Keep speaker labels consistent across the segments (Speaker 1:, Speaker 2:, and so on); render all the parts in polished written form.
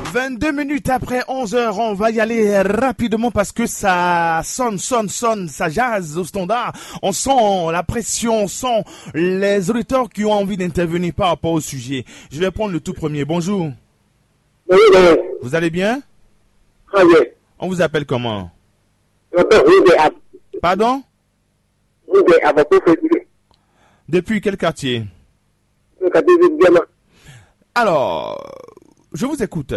Speaker 1: 22 minutes après 11h, on va y aller rapidement parce que ça sonne, ça jase au standard. On sent la pression, on sent les auditeurs qui ont envie d'intervenir par rapport au sujet. Je vais prendre le tout premier. Bonjour.
Speaker 2: Oui.
Speaker 1: Vous allez bien?
Speaker 2: Très bien.
Speaker 1: On vous appelle comment? Pardon? Depuis quel quartier? Alors, je vous écoute.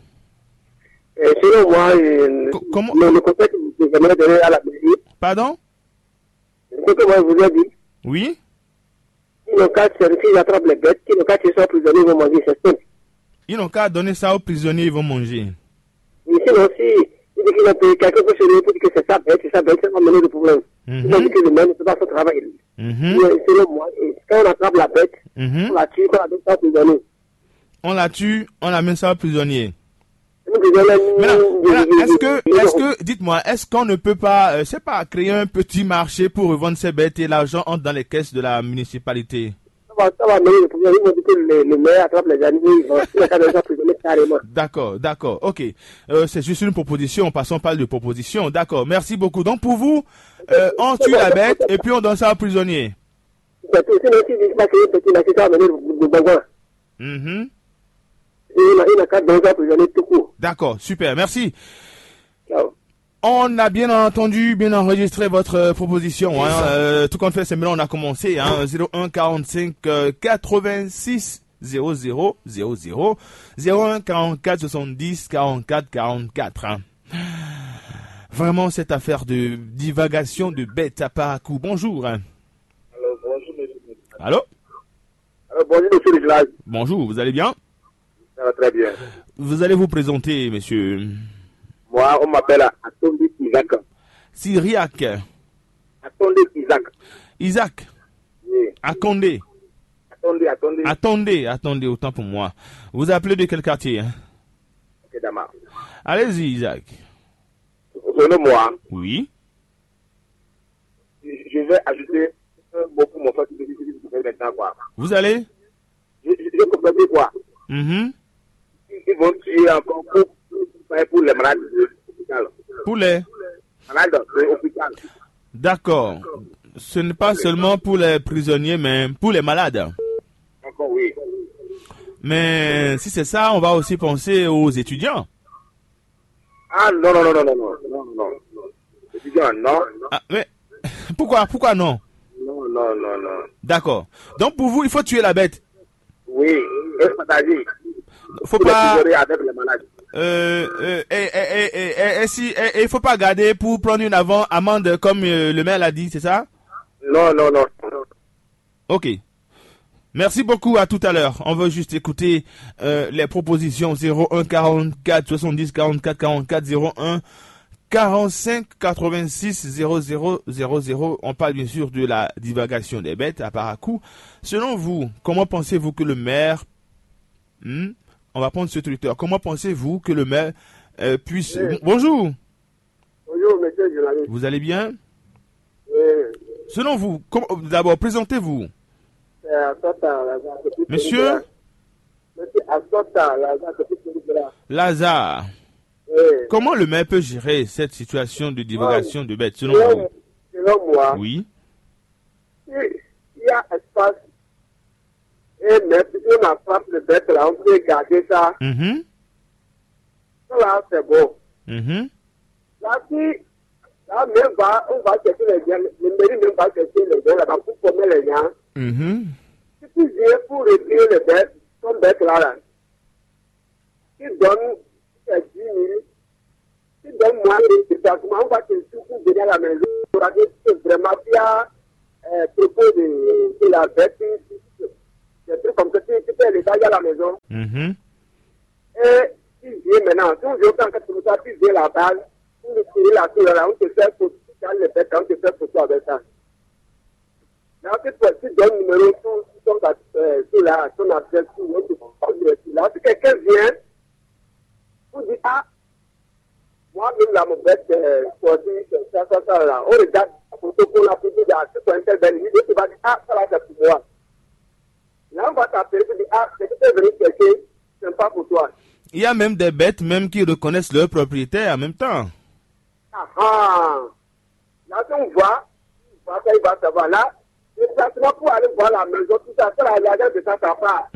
Speaker 2: Selon moi,
Speaker 1: comment?
Speaker 2: Le conseil que vous avez donné à la mairie.
Speaker 1: Pardon?
Speaker 2: Ce que moi je vous ai dit.
Speaker 1: Oui?
Speaker 2: Ils n'ont qu'à s'ils attrapent les bêtes, ils n'ont qu'à tuer ça aux prisonniers, ils vont manger, c'est simple.
Speaker 1: Ils n'ont qu'à donner ça aux prisonniers, ils vont manger.
Speaker 2: Mais sinon, si ils ont payé quelqu'un peut se lever pour dire que c'est sa bête, ça va mener le problème. Ils vont dire que le maire ne fait pas son travail. Selon moi, quand on attrape la bête, on la tue, on la donne ça aux prisonniers.
Speaker 1: On la tue, on la met ça aux prisonniers.
Speaker 2: Maintenant,
Speaker 1: dites-moi, est-ce qu'on ne peut pas, créer un petit marché pour revendre ces bêtes et l'argent entre dans les caisses de la municipalité?
Speaker 2: Ça va mener le problème. Ils vont dire que le maire attrape les animaux, il va faire des prisonniers carrément.
Speaker 1: D'accord, ok. C'est juste une proposition, passons pas de proposition. D'accord, merci beaucoup. Donc pour vous, on tue la bête et puis on donne ça aux prisonniers.
Speaker 2: C'est tout. Sinon, si je ne dis pas que c'est petit, ça va mener le bon. Il n'a qu'à donner ça aux prisonniers tout court.
Speaker 1: D'accord, super, merci.
Speaker 2: Ciao.
Speaker 1: On a bien entendu, bien enregistré votre proposition. Tout compte fait, c'est maintenant on a commencé. 01 45 86 00 00 01 44 70 44 44. Vraiment cette affaire de divagation de bêtes à part à coup. Bonjour.
Speaker 2: Alors, bonjour, monsieur.
Speaker 1: Allô?
Speaker 2: Alors, bonjour, monsieur le village.
Speaker 1: Bonjour, vous allez bien?
Speaker 2: Ça va très bien.
Speaker 1: Vous allez vous présenter, monsieur?
Speaker 2: Moi, on m'appelle Atondi Isaac.
Speaker 1: Syriac.
Speaker 2: Atondi Isaac.
Speaker 1: Isaac.
Speaker 2: Oui.
Speaker 1: Akondé. Attendez, autant pour moi. Vous appelez de quel quartier?
Speaker 2: Ok, Damar.
Speaker 1: Allez-y, Isaac.
Speaker 2: Selon moi,
Speaker 1: oui.
Speaker 2: Je vais ajouter un mot pour mon frère qui me dit maintenant, quoi.
Speaker 1: Vous allez?
Speaker 2: Je comprends quoi? Ils vont tuer encore pour les malades de l'hôpital.
Speaker 1: Pour les
Speaker 2: malades de l'hôpital.
Speaker 1: D'accord. Ce n'est pas seulement pour les prisonniers, mais pour les malades.
Speaker 2: Encore oui.
Speaker 1: Mais si c'est ça, on va aussi penser aux étudiants.
Speaker 2: Ah non. Étudiants, non.
Speaker 1: Ah, mais pourquoi non?
Speaker 2: Non.
Speaker 1: D'accord. Donc pour vous, il faut tuer la bête.
Speaker 2: Oui, et partager.
Speaker 1: Faut pas.
Speaker 2: Avec les malades.
Speaker 1: Il faut pas garder pour prendre une amende comme le maire l'a dit, c'est ça?
Speaker 2: Non.
Speaker 1: Ok. Merci beaucoup, à tout à l'heure. On veut juste écouter les propositions 01 44 70 44 44 01 45 86 00 00. On parle bien sûr de la divagation des bêtes à Paracou. Selon vous, comment pensez-vous que le maire... On va prendre ce Twitter. Comment pensez-vous que le maire puisse...
Speaker 2: Oui.
Speaker 1: Bonjour.
Speaker 2: Bonjour, monsieur journaliste.
Speaker 1: Vous allez bien?
Speaker 2: Oui.
Speaker 1: Selon vous, d'abord, présentez-vous.
Speaker 2: C'est Assota,
Speaker 1: Monsieur?
Speaker 2: Monsieur Assota,
Speaker 1: Lazare.
Speaker 2: Oui.
Speaker 1: Comment le maire peut gérer cette situation de divagation de bêtes, selon vous?
Speaker 2: Selon moi,
Speaker 1: oui.
Speaker 2: Il y a espace. Et même si on attrape le bête là, on peut garder ça. Ça là, c'est bon. Là, même on va chercher les gens, le mairie même va chercher les gens là-bas pour former les gens. Si tu viens pour retirer le bête, ton bête là, tu donnes 10 000, tu donnes moins de déplacement, on va te tout venir à la maison. Pour dire que vraiment, il y a propos de la bête. Des trucs comme ça, tu fais les gars à la maison. Et tu viens maintenant, si on vient en quelque chose, tu viens la balle, pour le tirer la tour là, on te fait photo, dans le bête, on te fait photo avec ça. Maintenant, tu donnes le numéro sur la, ton adresse, là, si quelqu'un vient, pour dire, moi-même là, mon bête, ça, là, on regarde la photo qu'on a prise, c'est un tel belle, tu vas dire, ça là, c'est pour moi. Là, on va t'appeler pour dire, c'est que tu es venu chercher, c'est pas pour toi.
Speaker 1: Il y a même des bêtes même qui reconnaissent leur propriétaire en même temps.
Speaker 2: Là, on voit qu'il va savoir. Là, le placement pour aller voir la maison, tout ça, ça, la regarde de ça, ça part.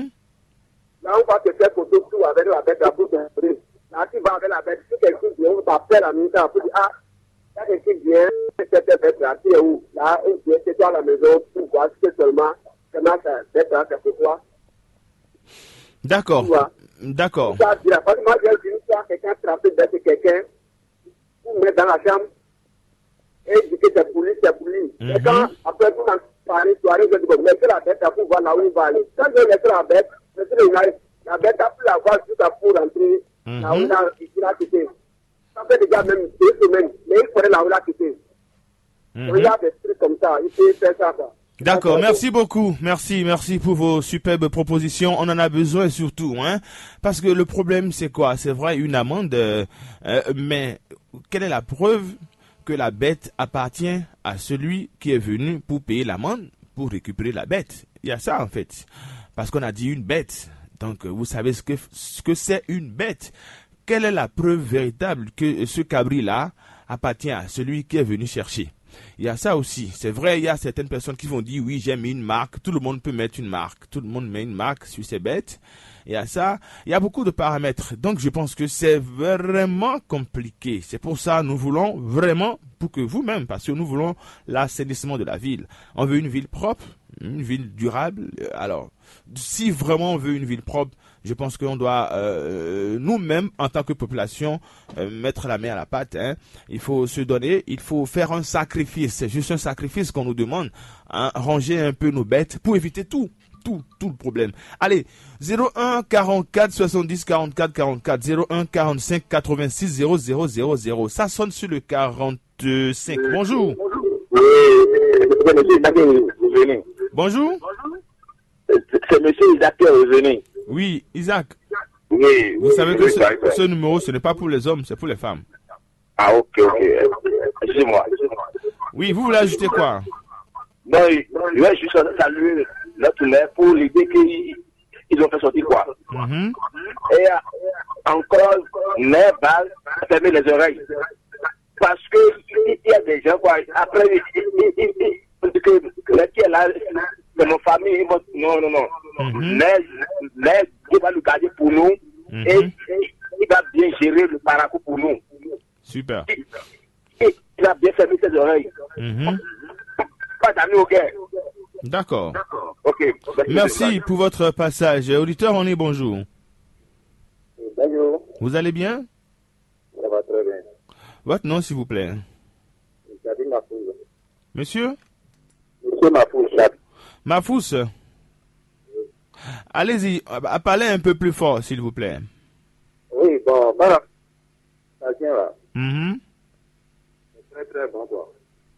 Speaker 2: Là, on va te faire photo tout avec la bête, la bouche. Là, tu vas avec la bête, si quelqu'un vient, on t'appelle à minute, on peut dire, il y a quelqu'un qui vient, cette bête-là, tu es où? Là, on vient, c'est toi à la maison, pour voir si c'est seulement, comment ça, bête-là, c'est pour toi.
Speaker 1: D'accord. D'accord.
Speaker 2: Ça, moi, j'ai vu une fois, quelqu'un attraper bête quelqu'un, pour mettre dans la chambre, et il dit que c'est pour lui, c'est pour lui. Et quand, après, vous en parlez, soirée, je dis, bon, mettez la bête, pour voir là où il va aller. Quand je laisse la bête, la bête a pu la voir jusqu'à pour rentrer, là où il a quitté. Ça fait déjà même 2 semaines, mais il faudrait là où il a quitté. Il y a des trucs comme ça, il peut faire ça, quoi.
Speaker 1: D'accord, merci beaucoup. Merci pour vos superbes propositions. On en a besoin surtout, hein. Parce que le problème, c'est quoi? C'est vrai, une amende, mais quelle est la preuve que la bête appartient à celui qui est venu pour payer l'amende, pour récupérer la bête? Il y a ça, en fait. Parce qu'on a dit une bête. Donc, vous savez ce que c'est une bête. Quelle est la preuve véritable que ce cabri-là appartient à celui qui est venu chercher? Il y a ça aussi. C'est vrai, il y a certaines personnes qui vont dire, oui, j'ai mis une marque. Tout le monde peut mettre une marque. Tout le monde met une marque sur ses bêtes. Il y a ça. Il y a beaucoup de paramètres. Donc, je pense que c'est vraiment compliqué. C'est pour ça, nous voulons vraiment, pour que vous-même, parce que nous voulons l'assainissement de la ville. On veut une ville propre, une ville durable. Alors, si vraiment on veut une ville propre, je pense qu'on doit nous-mêmes, en tant que population, mettre la main à la pâte. Hein. Il faut se donner, il faut faire un sacrifice. C'est juste un sacrifice qu'on nous demande. Hein. Ranger un peu nos bêtes pour éviter tout le problème. Allez, 01 44 70 44 44, 01 45 86 0000. Ça sonne sur le 45. Bonjour. Bonjour.
Speaker 3: C'est monsieur Isaac qui est revenu.
Speaker 1: Oui, Isaac.
Speaker 3: Oui.
Speaker 1: Vous savez que ce numéro, ce n'est pas pour les hommes, c'est pour les femmes.
Speaker 3: Ah, ok. Excusez-moi.
Speaker 2: Oui, vous voulez ajouter quoi?
Speaker 3: Non, je vais juste saluer notre maire pour l'idée qu'ils ont fait sortir quoi. Et encore, maire va fermer les oreilles. Parce que il y a des gens, quoi, après, ils disent que qui est là, de nos familles, non. Mais il va nous garder pour nous et il va bien gérer le parcours pour nous.
Speaker 1: Super.
Speaker 3: Il a bien fermé ses oreilles. Pas d'amis au guerre.
Speaker 1: D'accord.
Speaker 3: Ok.
Speaker 1: Merci pour votre passage. Auditeur, on est bonjour.
Speaker 3: Bonjour.
Speaker 1: Vous allez bien?
Speaker 3: Ça va très bien.
Speaker 1: Votre nom, s'il vous plaît. Monsieur?
Speaker 3: Monsieur Mafous.
Speaker 1: Mafous. Allez-y, parlez un peu plus fort, s'il vous plaît.
Speaker 3: Oui, bon, voilà. Ça tient là. C'est très bon, quoi.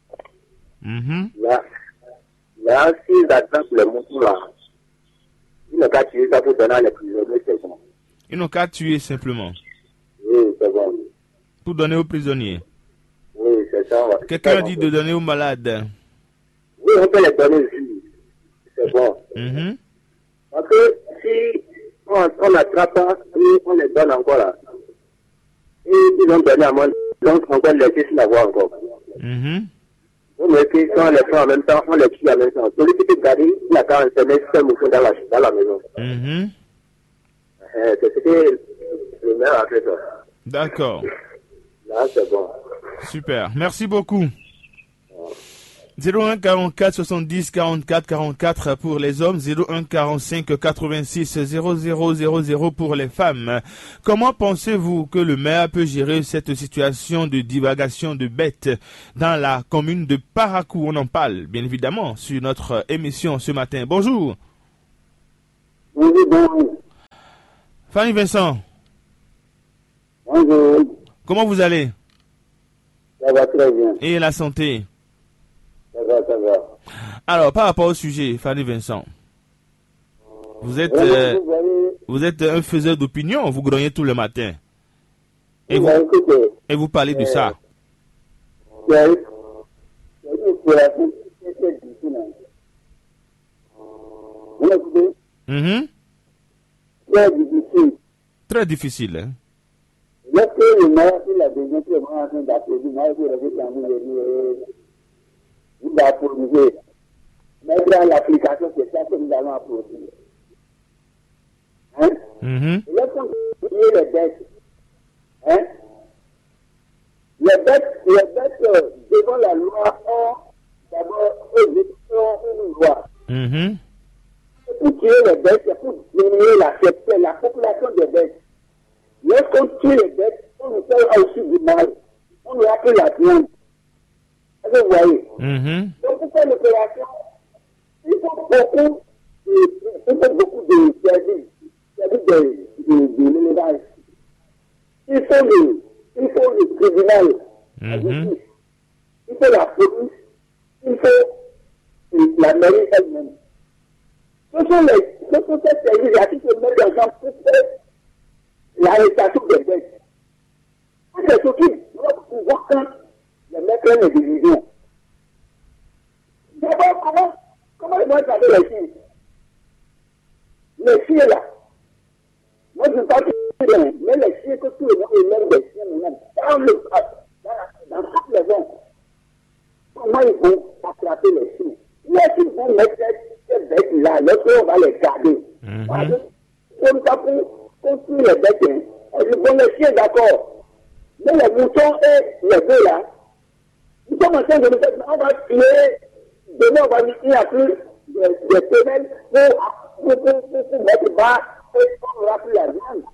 Speaker 3: Là, s'ils attendent les moutons là, ils n'ont qu'à tuer ça pour donner à les prisonniers, c'est bon.
Speaker 1: Ils n'ont qu'à tuer simplement.
Speaker 3: Oui, c'est bon.
Speaker 1: Pour donner aux prisonniers.
Speaker 3: Oui, c'est ça. Ouais.
Speaker 1: Quelqu'un dit de donner aux malades.
Speaker 3: Oui, on peut les donner aussi. C'est bon. Parce que si on attrape et on les donne encore là, et ils ont donné à moi, donc on peut les laisser sur la voie encore. On met que quand on les prend en même temps, on les tue en même temps. Celui qui peut garder, il a qu'à enseigner ce moufon dans la maison. C'est ce que le maire a fait ça.
Speaker 1: D'accord.
Speaker 3: Là, c'est bon.
Speaker 1: Super. Merci beaucoup. 01 44 70 44 44 pour les hommes, 01 45 86 0000 pour les femmes. Comment pensez-vous que le maire peut gérer cette situation de divagation de bêtes dans la commune de Parakou? On en parle, bien évidemment, sur notre émission ce matin. Bonjour.
Speaker 3: Oui, bonjour.
Speaker 1: Fanny Vincent.
Speaker 3: Bonjour.
Speaker 1: Comment vous allez?
Speaker 3: Ça va très bien.
Speaker 1: Et la santé?
Speaker 3: Ça va.
Speaker 1: Alors, par rapport au sujet, Fanny Vincent, vous êtes un faiseur d'opinion, vous grognez tout le matin. Et vous parlez de ça.
Speaker 3: C'est difficile
Speaker 1: Très difficile. Hein?
Speaker 2: Lorsque le maire, il a besoin de en train d'applaudir, moi, je vous applaudir. Mais dans l'application, c'est ça que nous allons applaudir. Hein? Lorsqu'on dit les dettes, hein? Les dettes devant la loi ont d'abord une loi. Pour tuer les dettes, c'est pour diminuer la population des dettes. Lorsqu'on tue les dettes, on nous fait aussi du mal. On nous a pris la viande. Vous voyez? Donc, pour faire l'opération, il faut beaucoup de services de l'élevage. Il faut le tribunal, il faut la police, il faut la mairie elle-même. Ce sont ces services-là qui se mettent en place pour faire l'arrestation des dettes. C'est surtout notre pouvoir quand les mettre les divisions. D'abord, comment ils vont garder les filles? Les filles là. Moi, je ne parle pas de mais les filles que tout le monde est même des filles même. Dans toutes les zones. Comment ils vont attraper les filles? Les filles vont mettre ces bêtes-là, lorsqu'on va les garder. Comme ça, pour construire les bêtes, bon, les chiens, d'accord. Mais les moutons et les bœufs là, nous sommes en train de nous faire, on va tuer, demain on va mettre plus des semaines pour mettre bas et on n'aura plus la viande.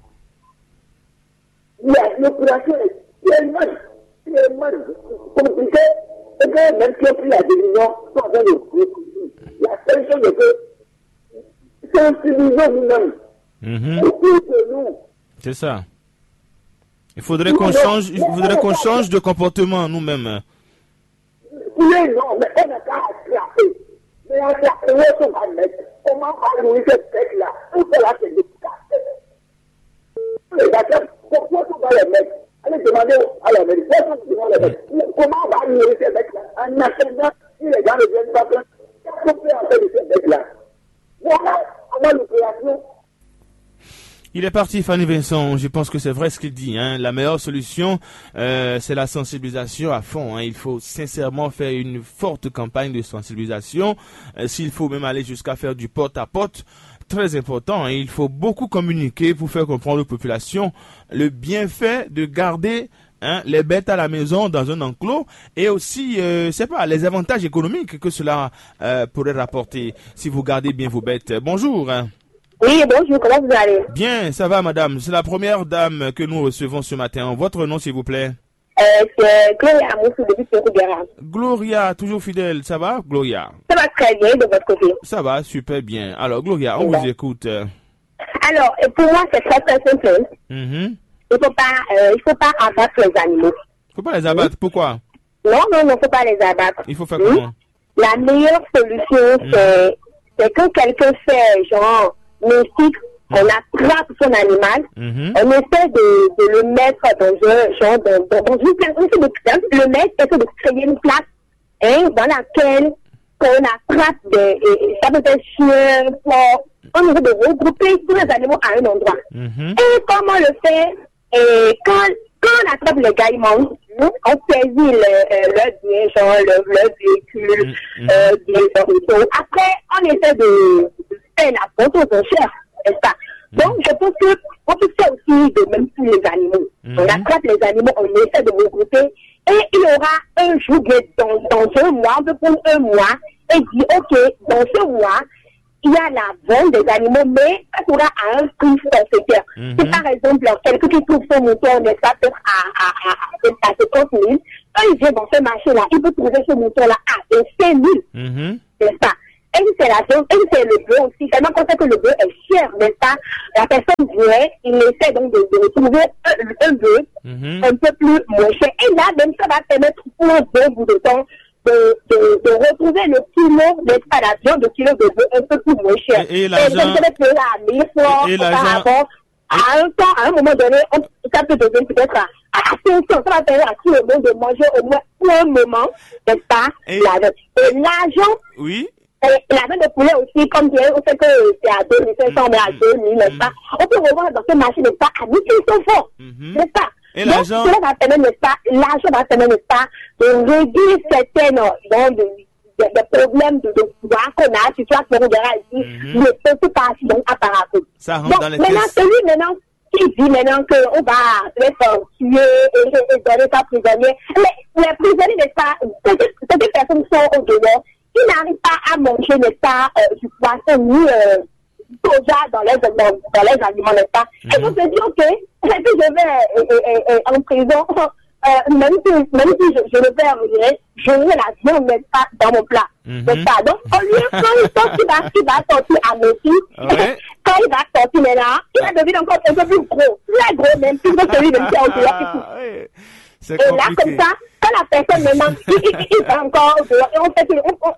Speaker 2: L'opération est tellement compliquée et que même si on pris la décision, sont en train de la seule chose est que sensibilisons nous-mêmes. Autour de nous.
Speaker 1: C'est ça. Il faudrait qu'on change de comportement nous-mêmes.
Speaker 2: Oui, non, mais on n'a qu'à attraper. Mais attraper, où on va mettre? Comment on va nourrir cette tête-là? Tout cela, c'est des cassettes. Les attrape, pourquoi on va les mettre? Allez demander à la mairie, pourquoi on va les mettre? Comment on va nourrir cette tête-là? En attendant, si les gens ne viennent pas prendre, qu'est-ce qu'on fait en fait de cette tête-là? Voilà comment l'opération.
Speaker 1: Il est parti, Fanny Vincent. Je pense que c'est vrai ce qu'il dit. Hein. La meilleure solution, c'est la sensibilisation à fond. Hein. Il faut sincèrement faire une forte campagne de sensibilisation. S'il faut même aller jusqu'à faire du porte-à-porte, très important. Hein. Il faut beaucoup communiquer pour faire comprendre aux populations le bienfait de garder les bêtes à la maison dans un enclos et aussi, c'est pas les avantages économiques que cela pourrait rapporter si vous gardez bien vos bêtes. Bonjour. Hein.
Speaker 4: Oui, bonjour, comment vous allez?
Speaker 1: Bien, ça va madame. C'est la première dame que nous recevons ce matin. Votre nom s'il vous plaît?
Speaker 4: C'est Gloria Moussou depuis Pérouguera.
Speaker 1: Gloria, toujours fidèle, ça va Gloria?
Speaker 4: Ça va très bien de votre côté?
Speaker 1: Ça va, super bien. Alors Gloria, on vous écoute.
Speaker 4: Alors, pour moi c'est très simple. Il faut pas abattre les animaux.
Speaker 1: Il faut pas les abattre, pourquoi?
Speaker 4: Non, faut pas les abattre.
Speaker 1: Il faut faire comment?
Speaker 4: La meilleure solution c'est que quelqu'un fait genre mystique, on attrape son animal, on essaie de le mettre dans une place, le mettre, essaie de créer une place dans laquelle on attrape ça peut être chien, porc, on essaie de regrouper tous les animaux à un endroit. Et comment le fait? Quand on attrape les gars, ils mangent, on saisit leur bien, genre leur véhicule, après on essaie de faire la photo de chair, n'est-ce pas? Donc je pense qu'on peut faire aussi de même pour les animaux. On attrape les animaux, on essaie de regrouper et il y aura un jour dans un mois, on peut prendre un mois et dire ok, dans ce mois il y a la vente des animaux, mais ça sera à un prix forfaitaire. Si par exemple, quelqu'un qui trouve son mouton, n'est-ce pas, peut-être à 50 000, quand il vient dans ce marché-là, il peut trouver ce mouton-là à 5 000, n'est-ce pas? Et c'est le bœuf aussi. Tellement qu'on sait que le bœuf est cher, n'est-ce pas? La personne vient, il essaie donc de retrouver un bœuf un peu plus moins cher. Et là, même ça va permettre pour un bon bout de temps de retrouver le kilo, n'est-ce pas, la viande de kilo de bœuf un peu plus moins cher. Et l'argent, à un moment donné, ça peut devenir peut-être à 500, ça va permettre à tout le monde de manger au moins pour un moment, n'est-ce pas? Et l'argent,
Speaker 1: oui.
Speaker 4: Et la viande de poulet aussi, comme bien, on sait que c'est à 2500, mais à 2000, n'est-ce pas? On peut revendre dans ce marché, n'est-ce pas, à 1500 francs, n'est-ce pas?
Speaker 1: Et
Speaker 4: donc,
Speaker 1: l'argent?
Speaker 4: Cela va permettre, n'est-ce pas, l'argent va permettre, n'est-ce pas, de réduire certaines, des problèmes de pouvoir qu'on a, si tu vois, qu'on verra ici, ne peut pas, donc, apparaître.
Speaker 1: Ça rentre
Speaker 4: Donc,
Speaker 1: dans les
Speaker 4: maintenant,
Speaker 1: caisses.
Speaker 4: celui, maintenant, qui dit maintenant qu'on va les tuer et donner ça prisonnier. Les prisonniers, n'est-ce pas, ces personnes sont au dehors, ils n'arrivent pas à manger, n'est-ce pas, du poisson ni soja dans les aliments, n'est-ce pas. Et vous se dites, ok, et puis je vais en prison, même si je le fais, je mets la viande, n'est-ce pas, dans mon plat. N'est-ce pas? Donc, au lieu, quand il va sortir à Messi, quand il va sortir maintenant, il va devenir encore un peu plus gros, très gros, même plus que celui de Pierre au
Speaker 1: C'est
Speaker 4: et là,
Speaker 1: compliqué.
Speaker 4: comme ça, quand la personne maintenant, il va encore au dehors, et on fait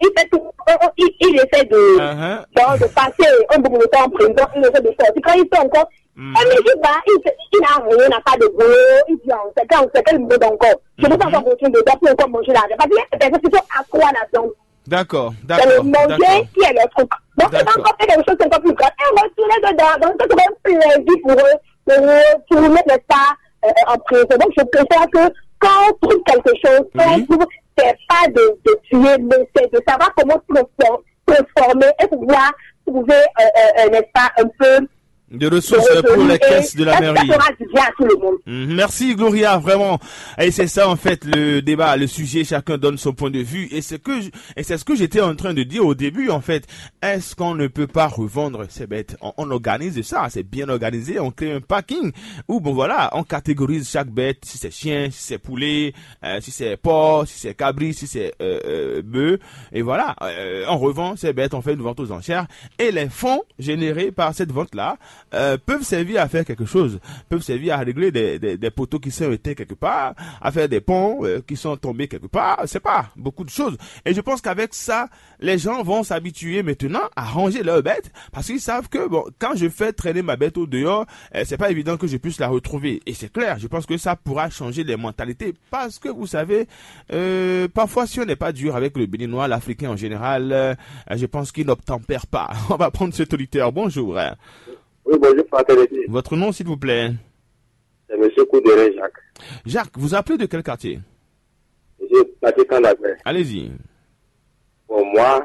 Speaker 4: il essaie de passer un bout de temps en prison, il essaie de sortir. Quand il sort encore, mais il n'a rien, il n'a pas de boulot, il dit, c'est quel mot encore. Je veux pas encore continuer dedans pour encore manger l'argent. Parce qu'il y a des personnes qui sont accro à la viande.
Speaker 1: D'accord,
Speaker 4: C'est
Speaker 1: d'accord.
Speaker 4: le manger qui est le truc. Donc, c'est encore fait quelque chose qui est encore plus grave. Et retourner dedans. Donc, c'est un plaisir pour eux de retourner de ça en prison. Donc, je préfère que quand on trouve quelque chose, quand on trouve, c'est pas de tuer, mais c'est de savoir comment transformer et pouvoir trouver, n'est-ce pas, un peu
Speaker 1: de ressources pour les caisses de la mairie.
Speaker 4: Ça fera du bien à tout le monde.
Speaker 1: Merci Gloria, vraiment. Et c'est ça en fait le débat, le sujet, chacun donne son point de vue. Et c'est ce que j'étais en train de dire au début en fait. Est-ce qu'on ne peut pas revendre ces bêtes? On organise ça, c'est bien organisé, on crée un packing où bon voilà, on catégorise chaque bête, si c'est chien, si c'est poulet, si c'est porc, si c'est cabri, si c'est bœuf. Et voilà, on revend ces bêtes, on fait une vente aux enchères. Et les fonds générés par cette vente-là peuvent servir à faire quelque chose, peuvent servir à régler des poteaux qui sont éteints quelque part, à faire des ponts qui sont tombés quelque part, c'est pas beaucoup de choses. Et je pense qu'avec ça, les gens vont s'habituer maintenant à ranger leurs bêtes parce qu'ils savent que bon, quand je fais traîner ma bête au dehors, c'est pas évident que je puisse la retrouver. Et c'est clair, je pense que ça pourra changer les mentalités parce que vous savez, parfois si on n'est pas dur avec le Béninois, l'Africain en général, je pense qu'il n'obtempère pas. On va prendre cet auditeur. Bonjour.
Speaker 3: Oui, bonjour, fraternité.
Speaker 1: Votre nom, s'il vous plaît?
Speaker 3: C'est M. Couderet, Jacques.
Speaker 1: Jacques, vous appelez de quel quartier?
Speaker 3: J'ai placé quand la paix.
Speaker 1: Allez-y.
Speaker 3: Pour moi,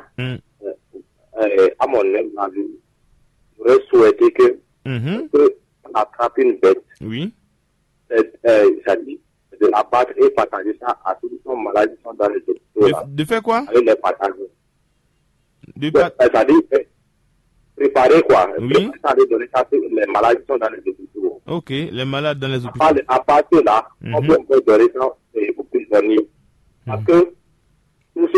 Speaker 3: à mon avis, j'aurais souhaité que on attrape une bête.
Speaker 1: Oui.
Speaker 3: Ça dit, de la battre et partager ça à tous les gens malades qui sont dans les hôpitaux.
Speaker 1: De faire quoi?
Speaker 3: Avec les partager. Ça dit, préparer quoi.
Speaker 1: Oui.
Speaker 3: Ça veut donner ça les malades qui sont dans les hôpitaux.
Speaker 1: Ok, les malades dans les hôpitaux.
Speaker 3: À part de là, on peut donner ça aux prisonniers. Parce que tous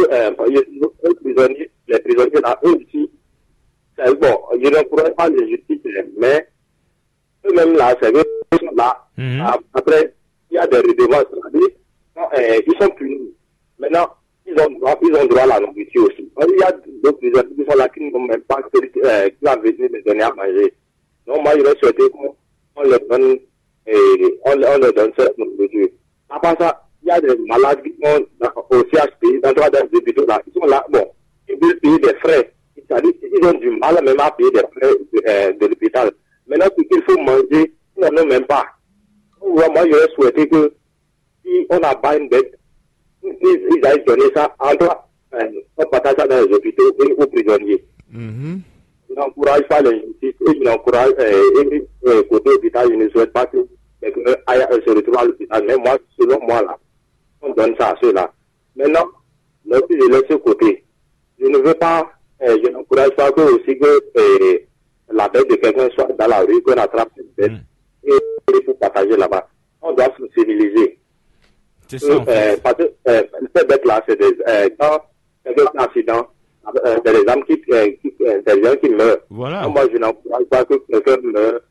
Speaker 3: les prisonniers là, eux aussi, c'est bon, je n'encourage pas les justices, mais eux-mêmes là, c'est eux qui sont là. Après, il y a des redevances, c'est-à-dire, ils sont punis. Maintenant, ils ont droit à la nourriture aussi. Il y a d'autres prisonniers qui sont là qui n'ont même pas qui ont venu les donner à manger. Donc moi, j'aurais souhaité qu'on leur donne on leur donne cette nourriture. À part ça, il y a des malades qui sont au CHP, dans les hôpitaux là, ils sont là, bon, ils veulent payer des frais. C'est-à-dire qu'ils ont du mal même à payer des frais de l'hôpital. Maintenant, ce qu'il faut manger, ils n'en ont même pas. Moi, j'aurais souhaité que si on n'a pas une bête, ils aillent donner ça on partage ça dans les hôpitaux et aux prisonniers. Je n'encourage pas l'injustice et je n'encourage, côté hôpital, je ne souhaite pas que quelqu'un aille se retrouve à l'hôpital. Mais moi, selon moi, là, on donne ça à ceux-là. Maintenant, si je laisse ce côté, je ne veux pas, je n'encourage pas que aussi que la bête de quelqu'un soit dans la rue, qu'on attrape cette bête et il faut partager là-bas. On doit se civiliser.
Speaker 1: C'est ça.
Speaker 3: Parce que ces bêtes-là, c'est des quand quelqu'un fait un accident, c'est des âmes des gens qui meurent.
Speaker 1: Voilà.
Speaker 3: Donc, moi, je n'encourage pas que quelqu'un meure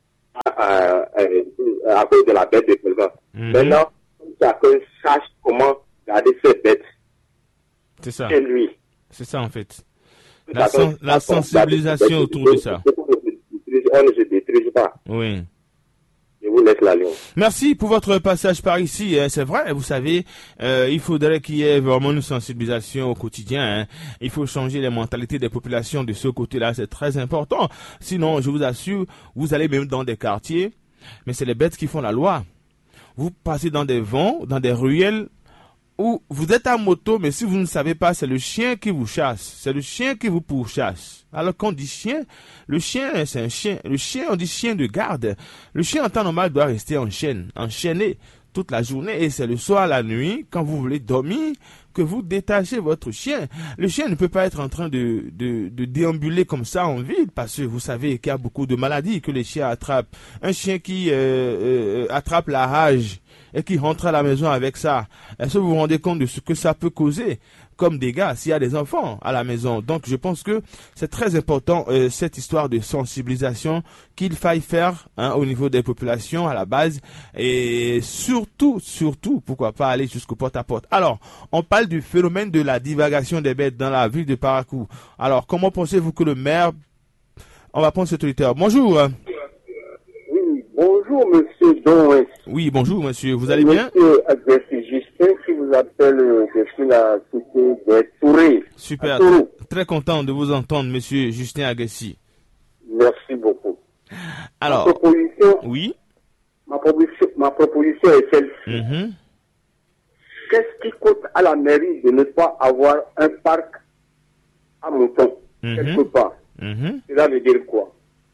Speaker 3: à cause de la bête de quelqu'un. Maintenant, chacun sache comment garder ses bêtes.
Speaker 1: C'est ça.
Speaker 3: Chez lui.
Speaker 1: C'est ça en fait. La sensibilisation autour de ça.
Speaker 3: On ne se détruise pas.
Speaker 1: Oui.
Speaker 3: Je Je vous laisse la ligne.
Speaker 1: Merci pour votre passage par ici. C'est vrai, vous savez, il faudrait qu'il y ait vraiment une sensibilisation au quotidien. Il faut changer les mentalités des populations de ce côté-là. C'est très important. Sinon, je vous assure, vous allez même dans des quartiers, mais c'est les bêtes qui font la loi. Vous passez dans des vents, dans des ruelles, où vous êtes à moto, mais si vous ne savez pas, c'est le chien qui vous chasse. C'est le chien qui vous pourchasse. Alors qu'on dit chien, le chien, c'est un chien. Le chien, on dit chien de garde. Le chien, en temps normal, doit rester enchaîné toute la journée. Et c'est le soir, la nuit, quand vous voulez dormir, que vous détachez votre chien. Le chien ne peut pas être en train de déambuler comme ça en ville, parce que vous savez qu'il y a beaucoup de maladies que les chiens attrapent. Un chien qui attrape la rage et qui rentre à la maison avec ça, est-ce que vous vous rendez compte de ce que ça peut causer comme dégâts s'il y a des enfants à la maison? Donc je pense que c'est très important cette histoire de sensibilisation qu'il faille faire au niveau des populations à la base, et surtout, pourquoi pas aller jusqu'au porte-à-porte. Alors, on parle du phénomène de la divagation des bêtes dans la ville de Parakou. Alors, comment pensez-vous que le maire... On va prendre cet auditeur. Bonjour.
Speaker 5: Bonjour, monsieur Don.
Speaker 1: Oui, bonjour, monsieur. Vous allez bien?
Speaker 5: Monsieur Agbessi Justin qui vous appelle depuis la cité des Touré.
Speaker 1: Super. Très content de vous entendre, monsieur Justin Agbessi.
Speaker 5: Merci beaucoup.
Speaker 1: Alors,
Speaker 5: ma proposition,
Speaker 1: oui.
Speaker 5: Ma proposition est celle-ci. Qu'est-ce qui coûte à la mairie de ne pas avoir un parc à moutons, quelque part? Cela veut dire quoi?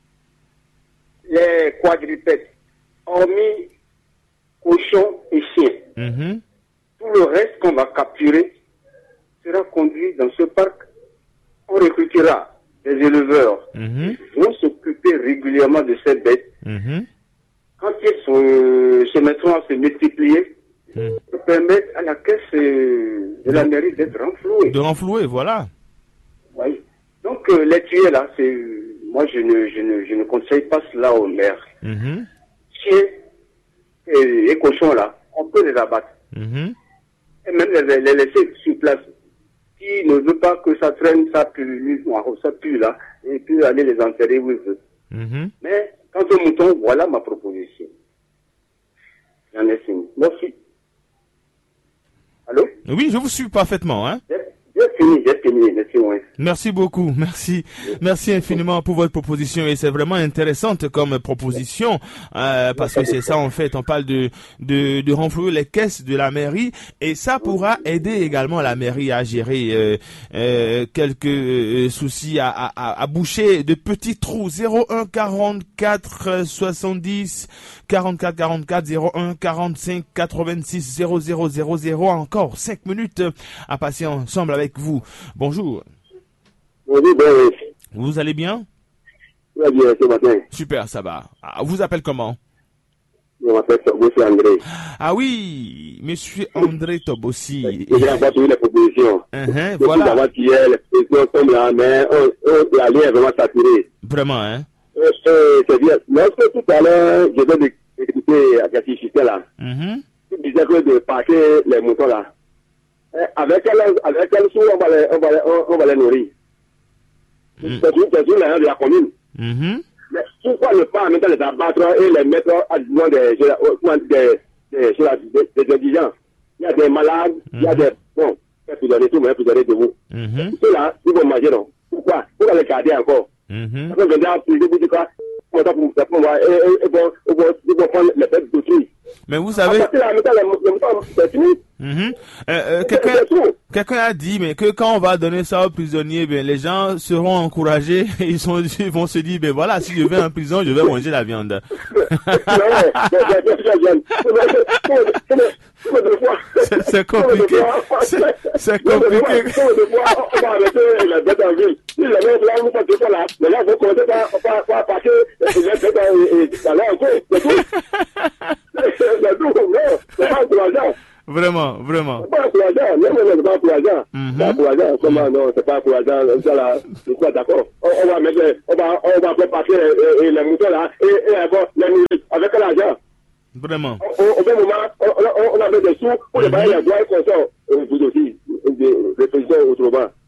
Speaker 5: Les quadrupèdes, hormis cochons et chiens, tout le reste qu'on va capturer sera conduit dans ce parc. On recrutera des éleveurs qui vont s'occuper régulièrement de ces bêtes. Quand ils se mettront à se multiplier, ça permet à la caisse de la mairie d'être renflouée.
Speaker 1: De renflouer, voilà.
Speaker 5: Oui. Donc les tuer là, c'est... Moi, je ne conseille pas cela au maire. Chiens et cochons, là, on peut les abattre. Et même les laisser sur place. Qui ne veut pas que ça traîne, ça pue là, et puis aller les enterrer où il veut. Mais, quant aux moutons, voilà ma proposition. J'en ai fini. Merci. Allô?
Speaker 1: Oui, je vous suis parfaitement, hein.
Speaker 5: J'ai fini, merci, ouais.
Speaker 1: Merci beaucoup, merci infiniment pour votre proposition, et c'est vraiment intéressante comme proposition, parce que c'est ça en fait, on parle de renflouer les caisses de la mairie, et ça pourra aider également la mairie à gérer quelques soucis, à boucher de petits trous. 01 44 70 44 44 01 45 86 0000, encore 5 minutes à passer ensemble avec vous. Bonjour.
Speaker 5: Bonjour, ben,
Speaker 1: vous allez bien?
Speaker 5: Très bien, ce matin.
Speaker 1: Super, ça va. Vous appelez comment?
Speaker 5: Je m'appelle Tobossi André.
Speaker 1: Ah oui, monsieur André Tobossi.
Speaker 5: Je vais avoir toutes les propositions.
Speaker 1: Voilà.
Speaker 5: D'avoir hier, les propositions comme là, mais la ligne est vraiment saturée.
Speaker 1: Vraiment, hein?
Speaker 5: C'est bien. Lorsque tout à l'heure, je vais d'écouter à Gassi Justin là, il disait que de parquer les moutons là. Avec quelle sous on va les nourrir? C'est une l'erreur de la commune. Mais pourquoi ne pas mettre les abattre et les mettre à disant des indigents? Il y a des malades, il y a des... Bon, vous donnez tout, mais vous donnez de vous. Ceux-là, ils vont manger, non? Pourquoi? Pourquoi les garder encore? Parce que venir en prison, vous dites quoi? Ils vont prendre les bêtes d'autrui.
Speaker 1: Mais vous savez... Quelqu'un a dit mais que quand on va donner ça aux prisonniers, ben, les gens seront encouragés, ils vont se dire, ben voilà, si je vais en prison, je vais manger la viande. C'est compliqué. C'est compliqué.
Speaker 5: On va arrêter les bêtes en ville. Si les gens vont pas là, les gens vont commencer par passer les bêtes dans leur cours. C'est tout. C'est tout. Non, c'est pas encourageant.
Speaker 1: Vraiment.
Speaker 5: C'est pas encourageant. Non, c'est pas encourageant. C'est pas encourageant. Comment non, c'est pas encourageant. Ça là, c'est quoi, d'accord? On va faire passer les moutons là et les nourrir avec l'argent.
Speaker 1: Vraiment.
Speaker 5: Au même moment, on a mis des sous pour les bailler les droits et qu'on sort. Vous aussi, des réflexions autrement.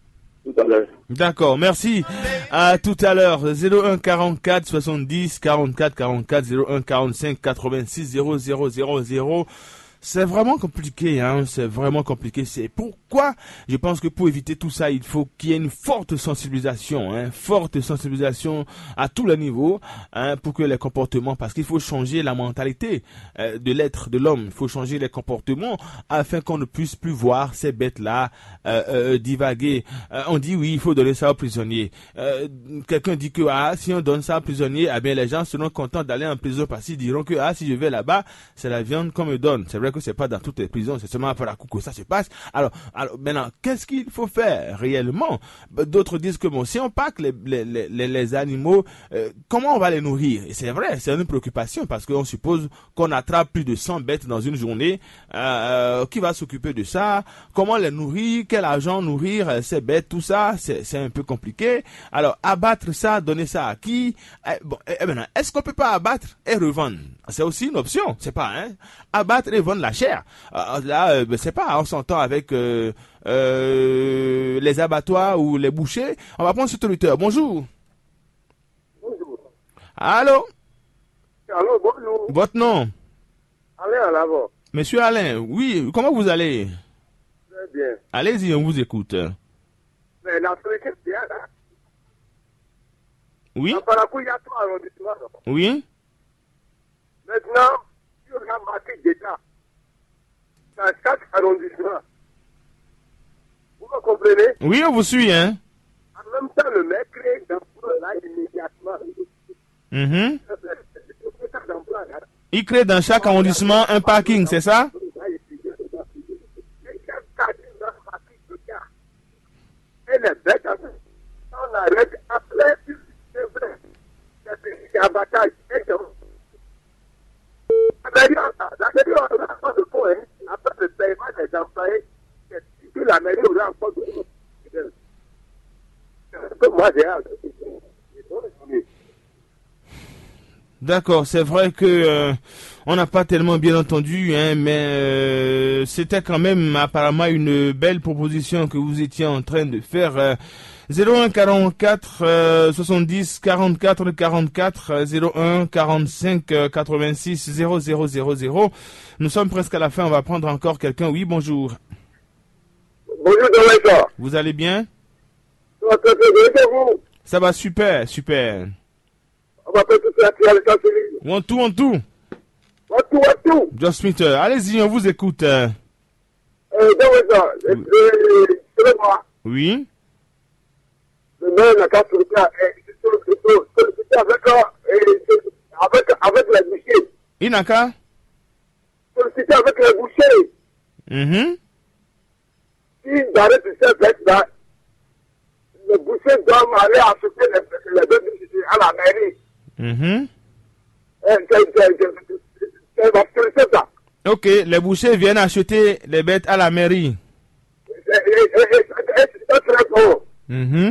Speaker 3: tout à l'heure.
Speaker 1: D'accord, merci. À tout à l'heure. 01 44 70 44 44 01 45 86 00 00. C'est vraiment compliqué, hein. C'est vraiment compliqué. C'est pourquoi je pense que pour éviter tout ça, il faut qu'il y ait une forte sensibilisation, hein, forte sensibilisation à tous les niveaux, hein, pour que les comportements, parce qu'il faut changer la mentalité de l'être, de l'homme. Il faut changer les comportements afin qu'on ne puisse plus voir ces bêtes-là divaguer. On dit oui, il faut donner ça aux prisonniers. Quelqu'un dit que si on donne ça aux prisonniers, eh bien les gens seront contents d'aller en prison parce qu'ils diront que si je vais là-bas, c'est la viande qu'on me donne. C'est vrai que c'est pas dans toutes les prisons, c'est seulement après la coup que ça se passe. Alors maintenant, qu'est-ce qu'il faut faire réellement? D'autres disent que bon, si on pack les animaux, comment on va les nourrir? Et c'est vrai, c'est une préoccupation parce qu'on suppose qu'on attrape plus de 100 bêtes dans une journée. Qui va s'occuper de ça? Comment les nourrir? Quel argent nourrir ces bêtes? Tout ça, c'est un peu compliqué. Alors, abattre ça, donner ça à qui? Maintenant, est-ce qu'on peut pas abattre et revendre? C'est aussi une option, c'est pas, hein? Abattre et vendre la chair. Là, c'est pas, on s'entend avec les abattoirs ou les bouchers. On va prendre cet auditeur. Bonjour.
Speaker 2: Bonjour.
Speaker 1: Allô?
Speaker 2: Allô, bonjour.
Speaker 1: Votre nom?
Speaker 2: Alain à l'avant.
Speaker 1: Monsieur Alain, oui, comment vous allez?
Speaker 2: Très bien.
Speaker 1: Allez-y, on vous écoute.
Speaker 2: Mais la Afrique, c'est bien, là.
Speaker 1: Oui?
Speaker 2: À Parakou, il y a 3 arrondissements.
Speaker 1: Oui?
Speaker 2: Maintenant, si on a marqué d'État, dans 4 arrondissements, vous me comprenez?
Speaker 1: Oui, on vous suit, hein?
Speaker 2: En même temps, le maire crée d'emploi là immédiatement.
Speaker 1: Mm-hmm. Il crée dans chaque arrondissement un parking, c'est ça?
Speaker 2: Et les bêtes, on arrête après, c'est vrai, c'est abattage. La mairie aura pas de point, après le paiement des employés, c'est que la mairie aura encore de point. Moi, j'ai hâte.
Speaker 1: D'accord, c'est vrai que on n'a pas tellement bien entendu, hein, mais c'était quand même apparemment une belle proposition que vous étiez en train de faire. 01 44 70 44 44 01 45 86 00 00. Nous sommes presque à la fin, on va prendre encore quelqu'un. Oui, bonjour.
Speaker 2: Bonjour, Domaïka.
Speaker 1: Vous allez bien?
Speaker 2: Vous.
Speaker 1: Ça va super, super.
Speaker 2: On va faire tout ça,
Speaker 1: On tout.
Speaker 2: Tout.
Speaker 1: Just Peter, allez-y, on vous écoute.
Speaker 2: Domaïka, c'est moi.
Speaker 1: Oui.
Speaker 2: Le maire n'a qu'à solliciter avec les bouchers.
Speaker 1: Il n'a qu'à
Speaker 2: Solliciter avec les bouchers.
Speaker 1: Mm-hmm.
Speaker 2: S'ils arrêtent ces bêtes-là, les bouchers doivent aller acheter les bêtes à la mairie.
Speaker 1: Mm-hmm.
Speaker 2: C'est ça.
Speaker 1: Ok, les bouchers viennent acheter les bêtes à la mairie.
Speaker 2: C'est très bon.
Speaker 1: Mm-hmm.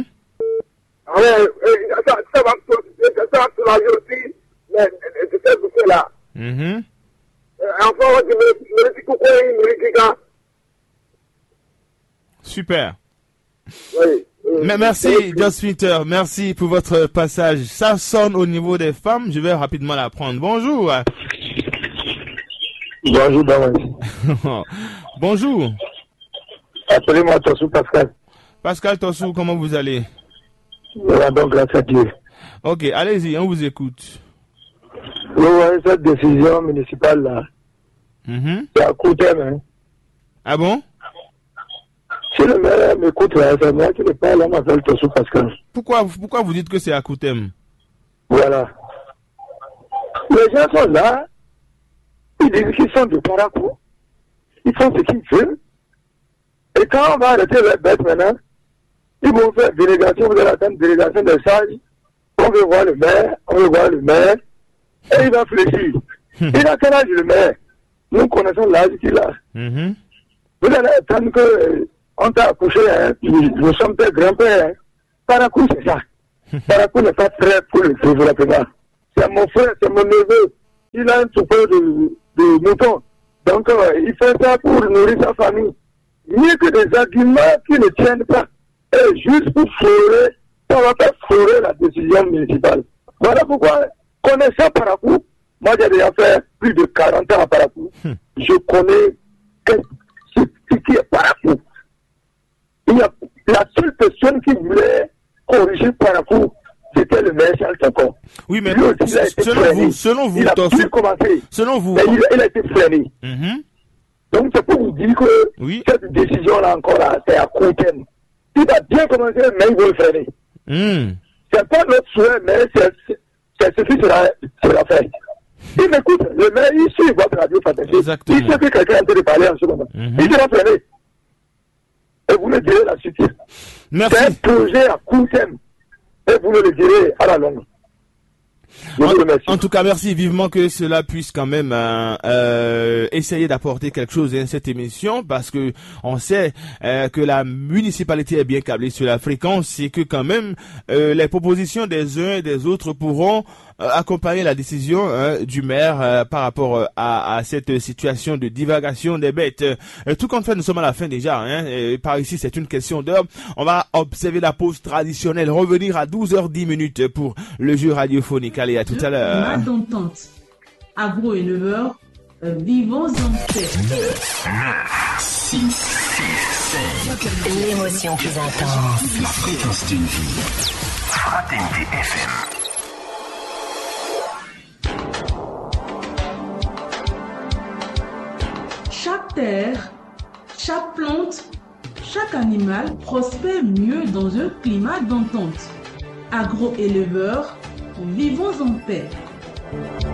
Speaker 2: Ça va soulager aussi ces bouchers-là.
Speaker 1: Mm-hmm.
Speaker 2: Enfin, je me dis pourquoi il me dit.
Speaker 1: Super.
Speaker 2: Oui.
Speaker 1: Mais merci, Just Peter. Merci pour votre passage. Ça sonne au niveau des femmes. Je vais rapidement la prendre. Bonjour.
Speaker 6: Bonjour, Damas.
Speaker 1: Bonjour.
Speaker 6: Appelez-moi Tossou Pascal.
Speaker 1: Pascal Tossou, comment vous allez?
Speaker 6: Donc, grâce à Dieu.
Speaker 1: Ok, allez-y, on vous écoute.
Speaker 6: Vous voyez cette décision municipale-là.
Speaker 1: Mm-hmm.
Speaker 6: C'est à court terme. Hein.
Speaker 1: Ah bon?
Speaker 6: Si le maire m'écoute, c'est moi qui le parle, on m'appelle Tossou Pascal.
Speaker 1: Pourquoi vous dites que c'est à court terme?
Speaker 6: Voilà. Les gens sont là, ils disent qu'ils sont de Parakou. Ils font ce qu'ils veulent. Et quand on va arrêter les bêtes maintenant, ils vont faire délégation, vous allez attendre délégation des sages. On veut voir le maire, et il va fléchir. Il a quel âge le maire? Nous connaissons l'âge qu'il a.
Speaker 1: Mm-hmm.
Speaker 6: Vous allez attendre qu'on t'a accouché, hein, nous sommes des grands-pères. Hein. Parakou, c'est ça. Parakou n'est pas prêt pour le développement. C'est mon frère, c'est mon neveu. Il a un troupeau de moutons. Donc, il fait ça pour nourrir sa famille. Mieux que des arguments qui ne tiennent pas. et juste pour forer, ça va faire forer la décision municipale. Voilà pourquoi, connaissant Parakou, moi j'ai déjà fait plus de 40 ans à Parakou, je connais ce qui est Parakou. Il y a la seule personne qui voulait corriger Parakou, c'était le maire Charles Toko.
Speaker 1: Oui, mais
Speaker 6: selon vous, il a pu commencer,
Speaker 1: selon vous,
Speaker 6: mais il a été freiné. Donc c'est pour vous dire que cette décision-là encore, là, c'est à court terme. Il va bien commencer, mais il va le freiner. C'est pas notre souhait, mais c'est ce qui sera fait. Il m'écoute, le maire, il suit votre radio fantastique. Il sait que quelqu'un est en train de parler en ce moment. Il sera freiné. Et vous le direz la suite.
Speaker 1: Merci.
Speaker 6: C'est un projet à court terme. Et vous le direz à la longue.
Speaker 1: En tout cas, merci vivement que cela puisse quand même essayer d'apporter quelque chose à cette émission, parce que on sait que la municipalité est bien câblée sur la fréquence et que quand même les propositions des uns et des autres pourront accompagner la décision du maire par rapport à cette situation de divagation des bêtes. Tout compte fait, nous sommes à la fin déjà. Et par ici, c'est une question d'heure. On va observer la pause traditionnelle, revenir à 12h10 pour le jeu radiophonique. Allez, à tout à l'heure.
Speaker 7: Climat d'entente. Agro-éleveurs, vivons en paix.
Speaker 8: 9, 6, 7. L'émotion plus intense. La fréquence d'une vie. Fraternité FM.
Speaker 7: Chaque terre, chaque plante, chaque animal prospère mieux dans un climat d'entente. Agro-éleveurs, vivons en paix.